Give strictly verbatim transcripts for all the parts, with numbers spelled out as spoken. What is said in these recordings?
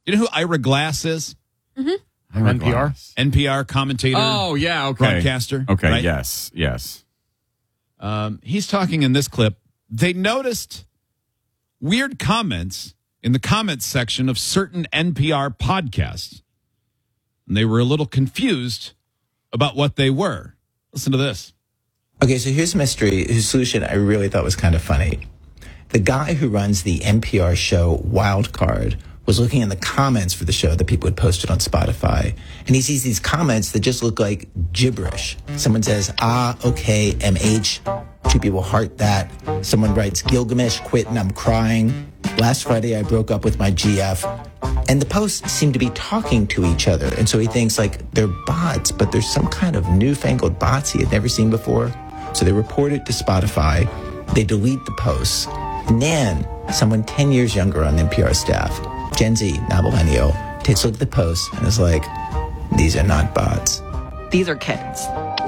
You know who Ira Glass is? Mm-hmm. N P R? N P R commentator. Oh, yeah, okay. Broadcaster. Okay, right? yes, yes. Um, he's talking in this clip. They noticed weird comments in the comments section of certain N P R podcasts. And they were a little confused about what they were. Listen to this. Okay, so here's a mystery whose solution I really thought was kind of funny. The guy who runs the N P R show Wildcard was looking in the comments for the show that people had posted on Spotify, and he sees these comments that just look like gibberish. Someone says, ah, okay, M H. Two people heart that. Someone writes, Gilgamesh quit and I'm crying. Last Friday I broke up with my G F. And the posts seem to be talking to each other. And so he thinks like they're bots, but there's some kind of newfangled bots he had never seen before. So they report it to Spotify. They delete the posts. And then someone ten years younger on the N P R staff, Gen Z, not millennial, takes a look at the posts and is like, these are not bots. These are kids.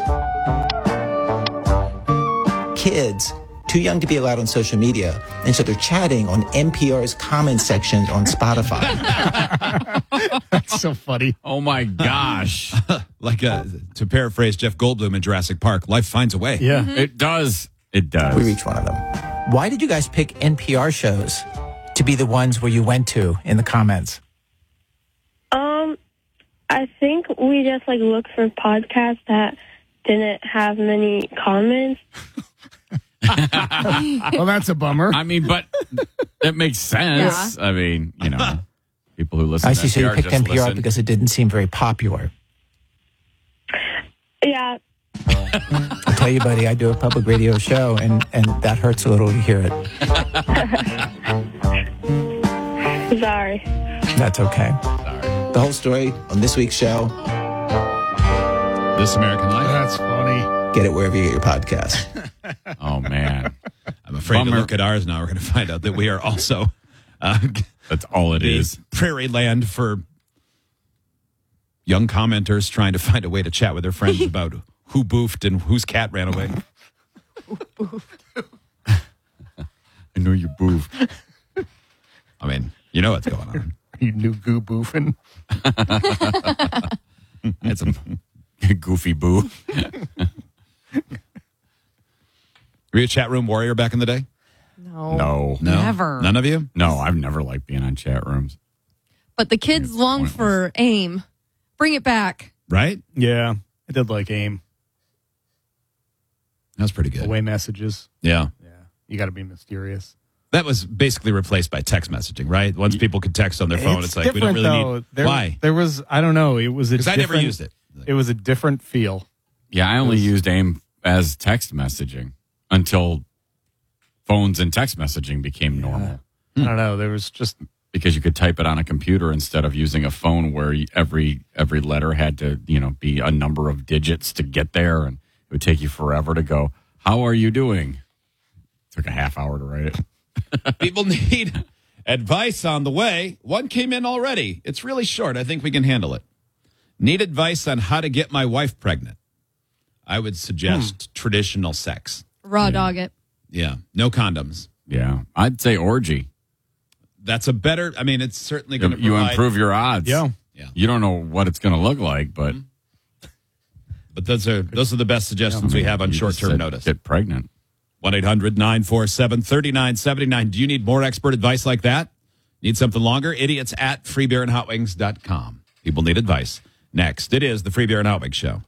Kids, too young to be allowed on social media, and so they're chatting on N P R's comment sections on Spotify. That's so funny. Oh, my gosh. Like, uh, to paraphrase Jeff Goldblum in Jurassic Park, life finds a way. Yeah. Mm-hmm. It does. It does. We reach one of them. Why did you guys pick N P R shows to be the ones where you went to in the comments? Um, I think we just like looked for podcasts that didn't have many comments. Well, that's a bummer. I mean, but it makes sense. Yeah. I mean, you know, people who listen I to see, so N P you R picked just N P R listen. because it didn't seem very popular. Yeah. I tell you, buddy, I do a public radio show, and, and that hurts a little to hear it. Sorry. That's okay. The whole story on this week's show. This American Life. That's funny. Get it wherever you get your podcast. Oh, man. I'm afraid Bummer. to look at ours now. We're going to find out that we are also uh, That's all it the is. prairie land for young commenters trying to find a way to chat with their friends about who boofed and whose cat ran away. I know you boof. I mean, you know what's going on. You new goo boofing. It's a Goofy boo. Were you a chat room warrior back in the day? No. No. No? Never. None of you? No, I've never liked being on chat rooms. But the kids It's long pointless. for AIM. Bring it back. Right? Yeah, I did like AIM. That's pretty good. Away messages. Yeah. Yeah, you got to be mysterious. That was basically replaced by text messaging, right? Once people could text on their phone, it's, like, we don't different, really though. need... There, Why? There was, I don't know. It was a Because I never different- used it. It was a different feel. Yeah, I only used AIM as text messaging until phones and text messaging became normal. I don't know. There was just Because you could type it on a computer instead of using a phone where you- every every letter had to, you know, be a number of digits to get there, and it would take you forever to go, how are you doing? It took a half hour to write it. People need advice on the way. One came in already. It's really short. I think we can handle it. Need advice on how to get my wife pregnant. I would suggest Hmm. traditional sex. Raw dog it. Yeah. No condoms. Yeah, I'd say orgy. That's a better, I mean, it's certainly going to You improve your odds. Yeah. Yeah. You don't know what it's going to look like, but But those are those are the best suggestions we have on you just short-term said notice. Get pregnant. one eight hundred nine four seven three nine seven nine. Do you need more expert advice like that? Need something longer? Idiots at free beer and hot wings dot com. People need advice. Next, it is the Free Beer and Hot Wings Show.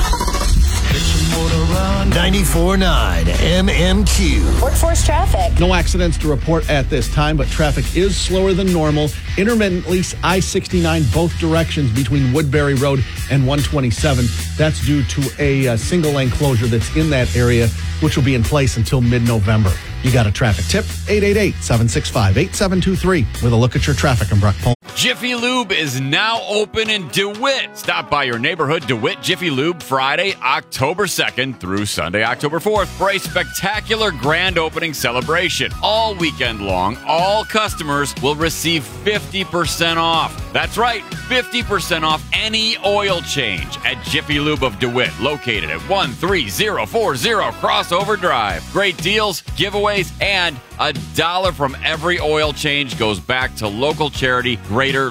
ninety-four point nine M M Q. Workforce traffic. No accidents to report at this time, but traffic is slower than normal. Intermittently, I sixty-nine both directions between Woodbury Road and one twenty-seven. That's due to a, uh single-lane closure that's in that area, which will be in place until mid-November. You got a traffic tip? eight eight eight, seven six five, eight seven two three with a look at your traffic in Brock Pole. Jiffy Lube is now open in DeWitt. Stop by your neighborhood DeWitt Jiffy Lube Friday, October second through Sunday, October fourth for a spectacular grand opening celebration. All weekend long, all customers will receive fifty percent off. That's right, fifty percent off any oil change at Jiffy Lube of DeWitt, located at one three zero four zero Crossover Drive. Great deals, giveaways, and a dollar from every oil change goes back to local charity Greater